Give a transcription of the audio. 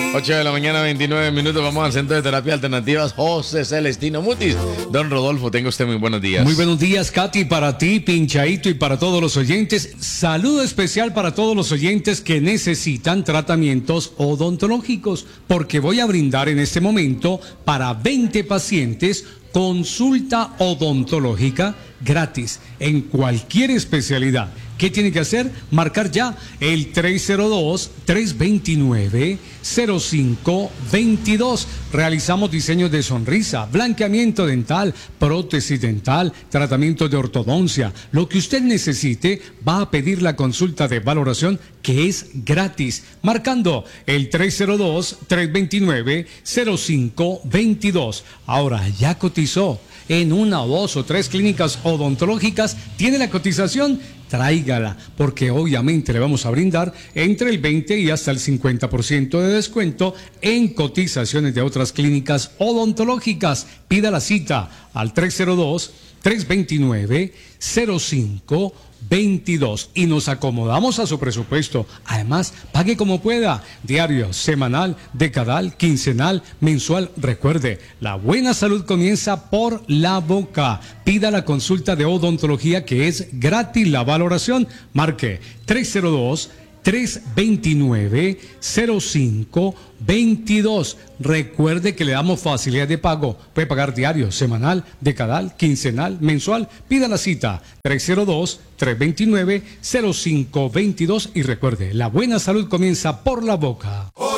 8 de la mañana, 29 minutos. Vamos al Centro de Terapia Alternativas José Celestino Mutis. Don Rodolfo, tenga usted muy buenos días. Muy buenos días, Katy, para ti, Pinchaito, y para todos los oyentes. Saludo especial para todos los oyentes que necesitan tratamientos odontológicos, porque voy a brindar en este momento para 20 pacientes consulta odontológica gratis en cualquier especialidad. ¿Qué tiene que hacer? Marcar ya el 302-329-0522. Realizamos diseños de sonrisa, blanqueamiento dental, prótesis dental, tratamiento de ortodoncia. Lo que usted necesite, va a pedir la consulta de valoración que es gratis. Marcando el 302-329-0522. Ahora, ya cotizó en una, dos o tres clínicas odontológicas, tiene la cotización, tráigala, porque obviamente le vamos a brindar entre el 20 y hasta el 50% de descuento en cotizaciones de otras clínicas odontológicas. Pida la cita al 302-329-0522 y nos acomodamos a su presupuesto. Además, pague como pueda, diario, semanal, decadal, quincenal, mensual. Recuerde, la buena salud comienza por la boca. Pida la consulta de odontología que es gratis. La valoración, marque 302-329-0522. Recuerde que le damos facilidad de pago. Puede pagar diario, semanal, decadal, quincenal, mensual. Pida la cita 302-329-0522 y recuerde, la buena salud comienza por la boca.